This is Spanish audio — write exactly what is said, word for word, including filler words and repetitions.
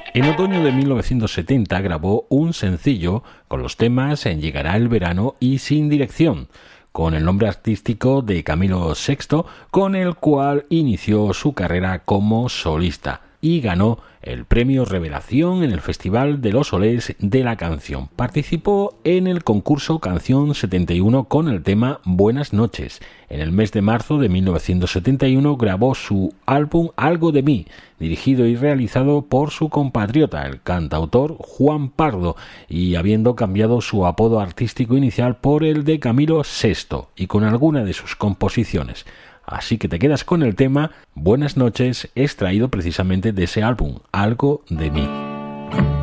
En otoño de mil novecientos setenta grabó un sencillo con los temas En Llegará el Verano y Sin Dirección, con el nombre artístico de Camilo sexto, con el cual inició su carrera como solista y ganó el premio Revelación en el Festival de los Olés de la Canción. Participó en el concurso Canción setenta y uno con el tema Buenas noches. En el mes de marzo de mil novecientos setenta y uno grabó su álbum Algo de mí, dirigido y realizado por su compatriota, el cantautor Juan Pardo, y habiendo cambiado su apodo artístico inicial por el de Camilo sexto, y con alguna de sus composiciones. Así que te quedas con el tema Buenas noches, extraído precisamente de ese álbum, Algo de mí.